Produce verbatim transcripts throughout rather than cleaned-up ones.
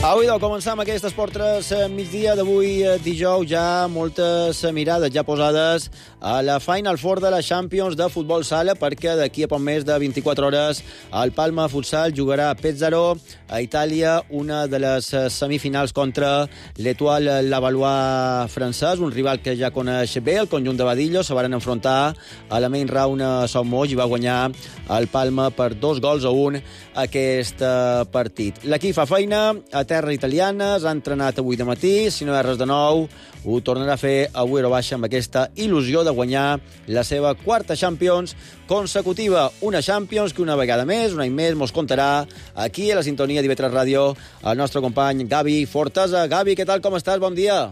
Avui doncs, començam aquest Esport tres migdia d'avui dijous, ja moltes mirades ja posades a la Final Four de la Champions de futbol sala, perquè d'aquí a poc més de vint-i-quatre hores el Palma Futsal jugarà a Pesaro, a Itàlia, una de les semifinals contra l'Étoile Lavallois francès, un rival que ja coneix bé, el conjunt de Badillo. Se van enfrontar a la main round a Son Moix i va guanyar el Palma per dos gols a un aquest partit. L'equip fa feina a terres italianes, ha entrenat avui de matí, si no hi ha res de nou, ho tornarà a fer avui a baixa amb aquesta il·lusió de guanyar la seva quarta Champions consecutiva. Una Champions que una vegada més, un any més, mos contarà aquí a la sintonia d'I V tres Ràdio el nostre company Gavi Fortesa. Gavi, què tal, com estàs? Bon dia.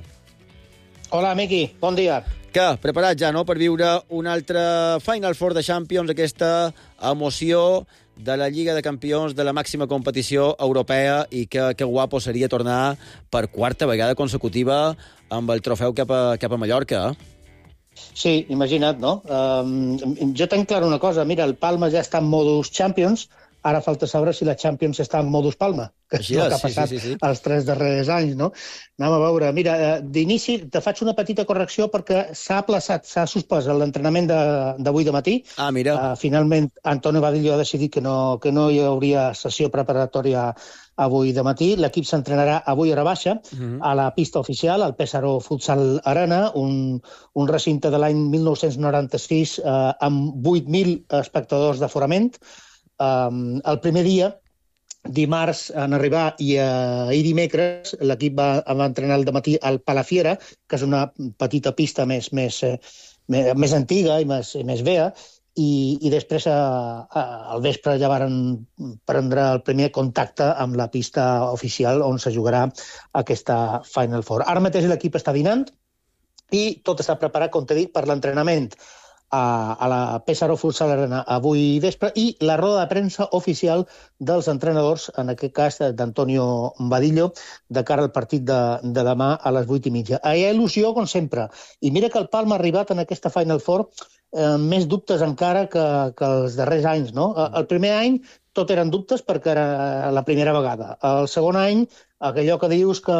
Hola, Miqui, bon dia. Què, preparat ja, no?, per viure una altra Final Four de Champions, aquesta emoció de la Lliga de Campions de la màxima competició europea, i que, que guapo seria tornar per quarta vegada consecutiva amb el trofeu cap a, cap a Mallorca, eh? Sí, imagina't, no? Um, jo tenc clar una cosa, mira, el Palma ja està en modus Champions, ara falta saber si la Champions està en modus Palma, que és Així el és, que ha sí, passat sí, sí, sí. els tres darrers anys, no? Anem a veure. Mira, d'inici te faig una petita correcció perquè s'ha aplaçat, s'ha suspès l'entrenament d'avui de matí. Ah, mira. Uh, finalment, Antonio Badillo ha decidit que no, que no hi hauria sessió preparatòria avui de matí. L'equip s'entrenarà avui a hora baixa, uh-huh, a la pista oficial, al Pesaro Futsal Arena, un, un recinte de l'any mil nou-cents noranta-sis eh, amb vuit mil espectadors d'aforament. Um, el primer dia, dimarts, en arribar, i uh, ahir dimecres, l'equip va, va entrenar al dematí al Palafiera, que és una petita pista més, més, eh, més, més antiga i més, i més vea, i, i després uh, uh, al vespre ja varen prendre el primer contacte amb la pista oficial on se jugarà aquesta Final Four. Ara mateix l'equip està dinant i tot està preparat, com t'he dit, per l'entrenament a, a la Pesaro Futsal Arena avui vespre, i la roda de premsa oficial dels entrenadors, en aquest cas d'Antonio Badillo, de cara al partit de, de demà a les vuit i mitja. Hi ha il·lusió, com sempre, i mira que el Palma ha arribat en aquesta Final Four eh, més dubtes encara que, que els darrers anys, no? El primer any tot eren dubtes perquè era la primera vegada. El segon any, allò que dius que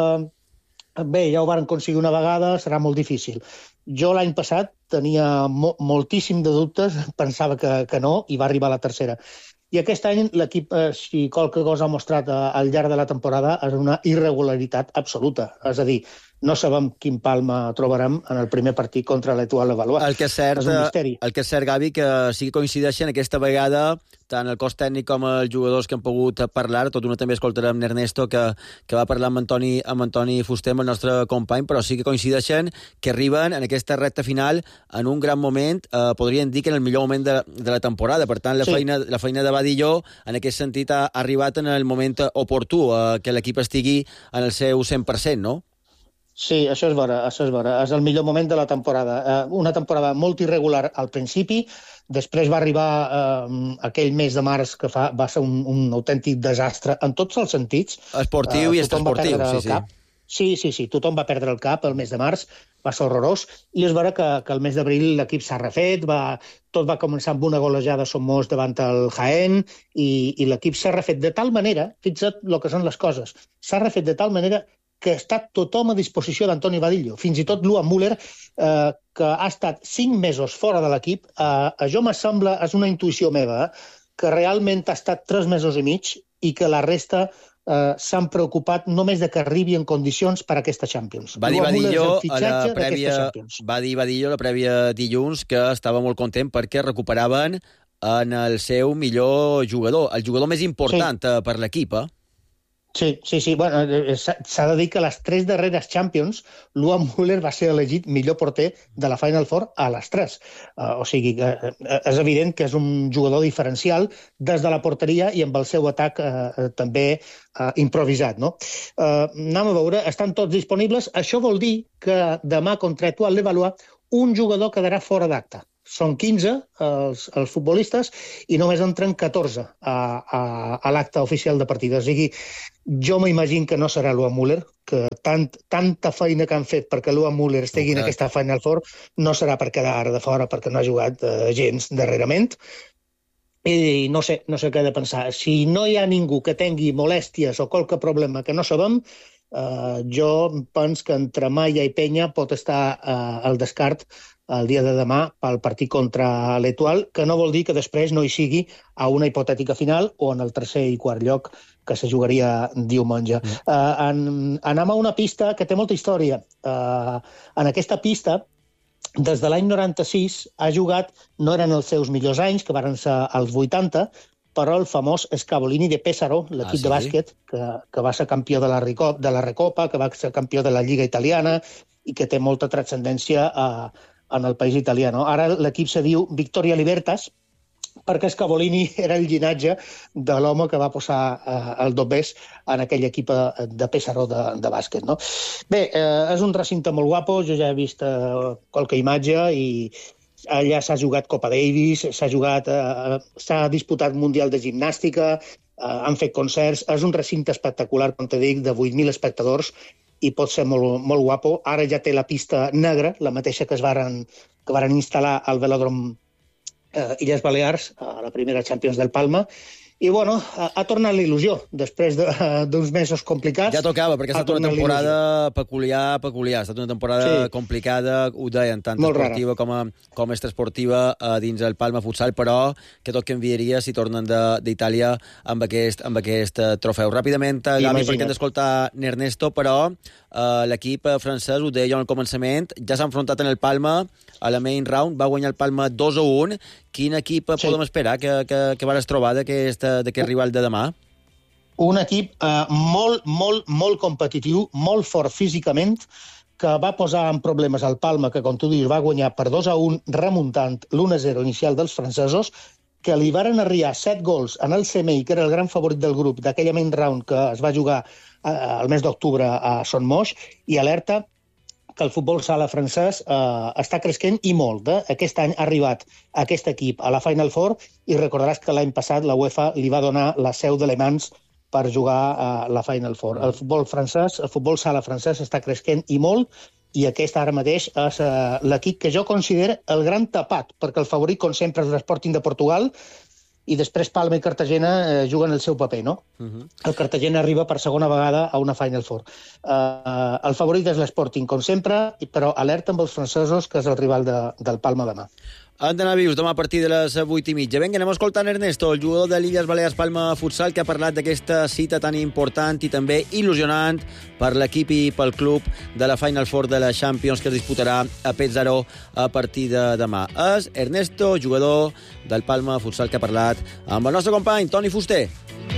bé, ja ho van aconseguir una vegada, serà molt difícil. Jo l'any passat tenia mo moltíssim de dubtes, pensava que, que no, i va arribar a la tercera. I aquest any l'equip, eh, si qualque cosa ha mostrat eh, al llarg de la temporada, és una irregularitat absoluta. És a dir, no sabem quin Palma trobarem en el primer partit contra l'Étoile Lavallois. El que és cert, és un misteri. El que és cert, Gavi, que sí que coincideixen aquesta vegada tant el cos tècnic com els jugadors que han pogut parlar. Tot una també escoltarem Ernesto, que, que va parlar amb Antoni, amb Antoni Fuster, amb el nostre company, però sí que coincideixen que arriben en aquesta recta final en un gran moment, eh, podríem dir que en el millor moment de, de la temporada. Per tant, la, sí. feina, la feina de Badillo en aquest sentit ha arribat en el moment oportú, eh, que l'equip estigui en el seu cent per cent, no? Sí, això és vera, això és vera. És el millor moment de la temporada. Eh, una temporada molt irregular al principi, després va arribar eh, aquell mes de març que fa, va ser un, un autèntic desastre en tots els sentits. Esportiu uh, i extraesportiu, sí, sí. Sí, sí, sí, tothom va perdre el cap el mes de març, va ser horrorós, i és vera que, que el mes d'abril l'equip s'ha refet, va, tot va començar amb una golejada a Somos davant el Jaén, i, i l'equip s'ha refet de tal manera, fixa't el que són les coses, s'ha refet de tal manera que està tothom a disposició d'Antoni Badillo. Fins i tot Luan Müller, eh, que ha estat cinc mesos fora de l'equip, eh, això m'assembla, és una intuïció meva, eh, que realment ha estat tres mesos i mig i que la resta eh, s'han preocupat només de que arribi en condicions per a aquesta Champions. Va dir Badillo a la prèvia, va dir Badillo la prèvia dilluns que estava molt content perquè recuperaven en el seu millor jugador, el jugador més important sí. per l'equip, eh? Sí, sí, sí. Bueno, s'ha de dir que les tres darreres Champions, Luan Müller va ser elegit millor porter de la Final Four a les tres. Uh, o sigui, uh, és evident que és un jugador diferencial des de la porteria i amb el seu atac uh, també uh, improvisat, no? Uh, anem a veure, estan tots disponibles. Això vol dir que demà contra l'Étoile Lavallois un jugador quedarà fora d'acte. Són quinze els, els futbolistes i només entren catorze a, a, a l'acte oficial de partida. O sigui, jo m'imagino que no serà Luan Müller, que tant, tanta feina que han fet perquè Luan Müller estigui okay. en aquesta Final Four no serà per quedar de fora perquè no ha jugat eh, gens darrerament. i no sé, no sé què he de pensar. Si no hi ha ningú que tingui molèsties o qualque problema que no sabem, eh, jo penso que entre Maia i Penya pot estar eh, al descart el dia de demà pel partit contra l'Etoile, que no vol dir que després no hi sigui a una hipotètica final o en el tercer i quart lloc que se jugaria diumenge. Mm. Uh, en, anem a una pista que té molta història. Uh, en aquesta pista, des de l'any noranta-sis, ha jugat, no eren els seus millors anys, que van ser als vuitanta, però el famós Scavolini de Pesaro, l'equip ah, sí? de bàsquet, que, que va ser campió de la, Rico, de la Recopa, que va ser campió de la Lliga Italiana i que té molta transcendència a uh, en el país italià. No? Ara l'equip se diu Victoria Libertas, perquè Scavolini era el llinatge de l'home que va posar eh, el dobbers en aquell equip de Pesaro de, de bàsquet. No? Bé, eh, és un recinte molt guapo, jo ja he vist eh, qualque imatge i allà s'ha jugat Copa Davis, s'ha jugat, eh, s'ha disputat Mundial de Gimnàstica, eh, han fet concerts, és un recinte espectacular, com te dic, de vuit mil espectadors, i pot ser molt, molt guapo. Ara ja té la pista negra, la mateixa que es varen, que varen instal·lar al velòdrom eh, Illes Balears, a la primera Champions del Palma, i bueno, ha, ha tornat la il·lusió després d'uns mesos complicats. Ja tocava, perquè ha estat una temporada peculiar, peculiar. Ha estat una temporada sí. complicada, ho deien, tant molt esportiva com, a, com extraesportiva a dins el Palma Futsal, però que tot canviaria si tornen d'Itàlia amb aquest, amb aquest trofeu. Ràpidament, Gavi, perquè hem d'escoltar Ernesto, però eh, l'equip francès, ho deia al començament, ja s'ha enfrontat en el Palma a la main round, va guanyar el Palma dos a un. Quin equip sí. podem esperar que, que, que vas trobar d'aquest rival de demà? Un equip eh, molt, molt, molt competitiu, molt fort físicament, que va posar en problemes al Palma, que, com tu dius, va guanyar per dos a un, remuntant l'u a zero inicial dels francesos, que li varen arribar set gols en el C M I, que era el gran favorit del grup, d'aquella main round que es va jugar eh, el mes d'octubre a Son Moix, i alerta que el futbol sala francès eh, està creixent i molt. Eh? Aquest any ha arribat aquest equip a la Final Four i recordaràs que l'any passat la UEFA li va donar la seu de Le Mans per jugar a la Final Four. El futbol francès, el futbol sala francès està creixent i molt, i aquest ara mateix és eh, l'equip que jo considero el gran tapat, perquè el favorit, com sempre, és l'Sporting de Portugal, i després Palma i Cartagena eh, juguen el seu paper, no? Uh-huh. El Cartagena arriba per segona vegada a una Final Four. Uh, el favorit és l'Sporting, com sempre, però alerta amb els francesos, que és el rival de, del Palma demà. Han d'anar vius demà a partir de les vuit i mitja. Vinga, anem escoltant Ernesto, el jugador de l'Illes Balears Palma Futsal, que ha parlat d'aquesta cita tan important i també il·lusionant per l'equip i pel club de la Final Four de la Champions, que es disputarà a Pesaro a partir de demà. És Ernesto, jugador del Palma Futsal, que ha parlat amb el nostre company Toni Fuster.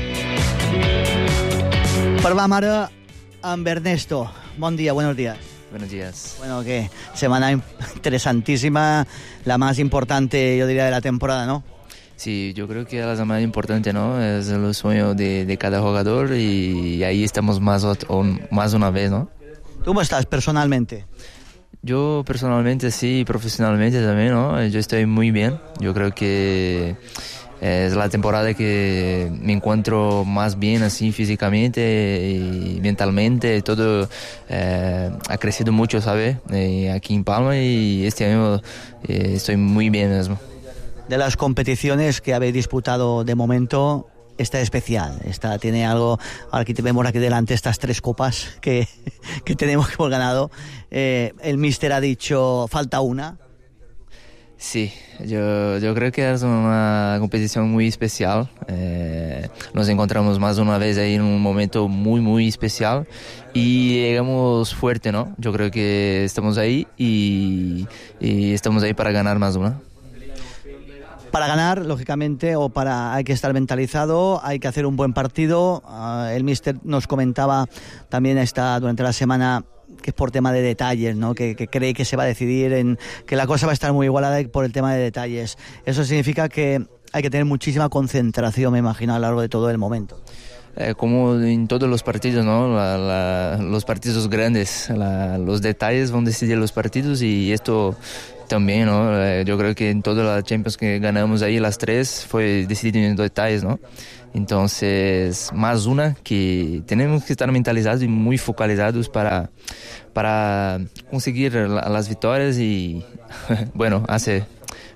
Parlam ara amb Ernesto. Bon dia, buenos días. Buenos días. Bueno, que semana interesantísima, la más importante, yo diría, de la temporada, ¿no? Sí, yo creo que la semana importante, ¿no? Es el sueño de, de cada jugador y ahí estamos más, o, más una vez, ¿no? ¿Tú cómo estás personalmente? Yo personalmente sí, profesionalmente también, ¿no? Yo estoy muy bien. Yo creo que es la temporada que me encuentro más bien así físicamente y mentalmente. Todo eh, ha crecido mucho, ¿sabes? Eh, aquí en Palma, y este año eh, estoy muy bien mismo. De las competiciones que habéis disputado de momento, esta es especial. Esta tiene algo. Aquí te vemos aquí delante estas tres copas que, que tenemos que hemos ganado. Eh, el míster ha dicho falta una. Sí, yo, yo creo que es una competición muy especial. Eh, nos encontramos más una vez ahí en un momento muy, muy especial y llegamos fuerte, ¿no? Yo creo que estamos ahí y, y estamos ahí para ganar más una. Para ganar, lógicamente, o para hay que estar mentalizado, hay que hacer un buen partido. Uh, el míster nos comentaba también esta, durante la semana, que es por tema de detalles, ¿no? Que, que cree que se va a decidir, en que la cosa va a estar muy igualada por el tema de detalles. Eso significa que hay que tener muchísima concentración, me imagino, a lo largo de todo el momento. Eh, como en todos los partidos, ¿no? La, la, los partidos grandes, la, los detalles van a decidir los partidos, y esto también, ¿no? Eh, yo creo que en todas las Champions que ganamos ahí, las tres, fue decidido en detalles, ¿no? Entonces, más una que tenemos que estar mentalizados y muy focalizados para, para conseguir la, las victorias y, bueno, hace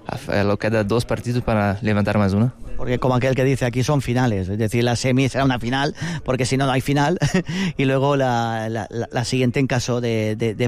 a, a cada dos partidos para levantar más una. Porque como aquel que dice, aquí son finales, es decir, la semi será una final, porque si no, no hay final, y luego la, la, la siguiente en caso de, de, de